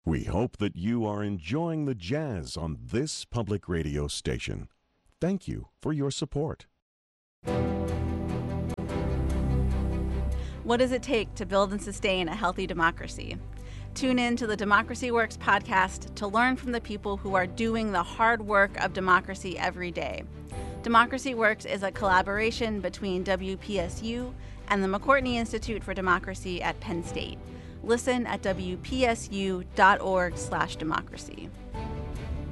We hope that you are enjoying the jazz on this public radio station. Thank you for your support. What does it take to build and sustain a healthy democracy? Tune in to the Democracy Works podcast to learn from the people who are doing the hard work of democracy every day. Democracy Works is a collaboration between WPSU and the McCourtney Institute for Democracy at Penn State. Listen at WPSU.org/democracy.